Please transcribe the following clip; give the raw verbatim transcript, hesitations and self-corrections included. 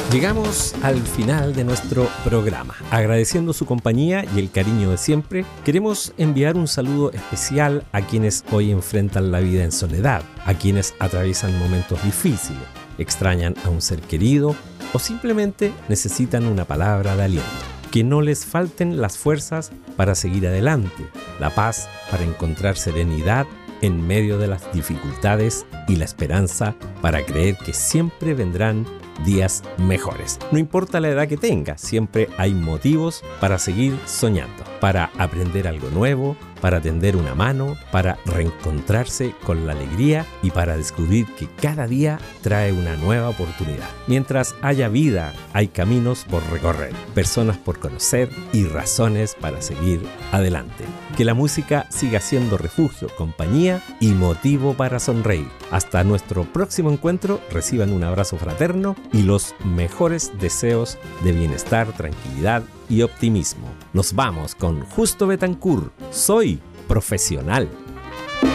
Llegamos al final de nuestro programa. Agradeciendo su compañía y el cariño de siempre, queremos enviar un saludo especial a quienes hoy enfrentan la vida en soledad, a quienes atraviesan momentos difíciles, extrañan a un ser querido o simplemente necesitan una palabra de aliento. Que no les falten las fuerzas para seguir adelante, la paz para encontrar serenidad en medio de las dificultades y la esperanza para creer que siempre vendrán días mejores. No importa la edad que tenga, siempre hay motivos para seguir soñando, para aprender algo nuevo, para tender una mano, para reencontrarse con la alegría y para descubrir que cada día trae una nueva oportunidad. Mientras haya vida, hay caminos por recorrer, personas por conocer y razones para seguir adelante. Que la música siga siendo refugio, compañía y motivo para sonreír. Hasta nuestro próximo encuentro, reciban un abrazo fraterno y los mejores deseos de bienestar, tranquilidad y optimismo. Nos vamos con Justo Betancourt. Soy profesional.